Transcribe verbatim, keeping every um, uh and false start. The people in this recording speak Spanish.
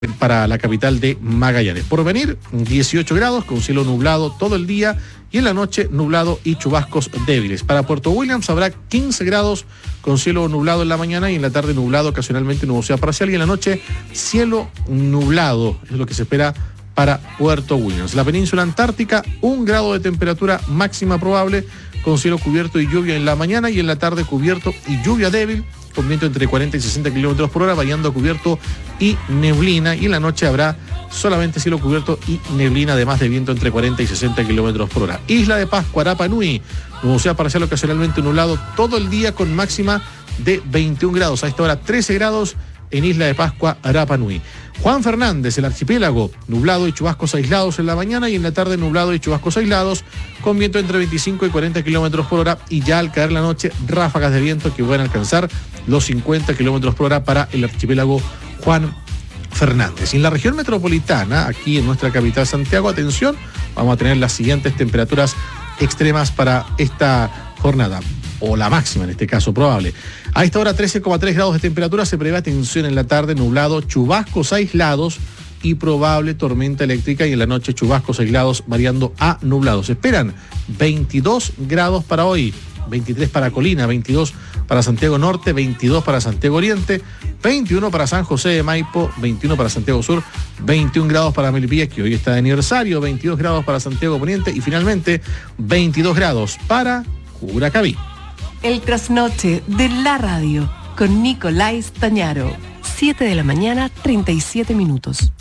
para la capital de Magallanes. Por venir, dieciocho grados con cielo nublado todo el día y en la noche nublado y chubascos débiles. Para Puerto Williams habrá quince grados con cielo nublado en la mañana y en la tarde nublado, ocasionalmente nubosidad parcial, y en la noche cielo nublado. Es lo que se espera para Puerto Williams. La península antártica, un grado de temperatura máxima probable con cielo cubierto y lluvia en la mañana, y en la tarde cubierto y lluvia débil, con viento entre cuarenta y sesenta kilómetros por hora, variando a cubierto y neblina, y en la noche habrá solamente cielo cubierto y neblina, además de viento entre cuarenta y sesenta kilómetros por hora. Isla de Pascua, Rapa Nui, nubosidad parcial ocasionalmente nublado todo el día con máxima de veintiún grados. A esta hora trece grados en Isla de Pascua, Rapa Nui. Juan Fernández, el archipiélago, nublado y chubascos aislados en la mañana, y en la tarde nublado y chubascos aislados, con viento entre veinticinco y cuarenta kilómetros por hora, y ya al caer la noche, ráfagas de viento que pueden alcanzar los cincuenta kilómetros por hora para el archipiélago Juan Fernández. Y en la región metropolitana, aquí en nuestra capital Santiago, atención, vamos a tener las siguientes temperaturas extremas para esta jornada, o la máxima en este caso probable. A esta hora trece coma tres grados de temperatura, se prevé atención en la tarde, nublado, chubascos aislados y probable tormenta eléctrica, y en la noche chubascos aislados variando a nublados. Se esperan veintidós grados para hoy, veintitrés para Colina, veintidós para Santiago Norte, veintidós para Santiago Oriente, veintiuno para San José de Maipo, veintiuno para Santiago Sur, veintiún grados para Melipilla, que hoy está de aniversario, veintidós grados para Santiago Poniente y finalmente veintidós grados para Curacaví. El trasnoche de la radio con Nicolás Tañaro. siete de la mañana, treinta y siete minutos.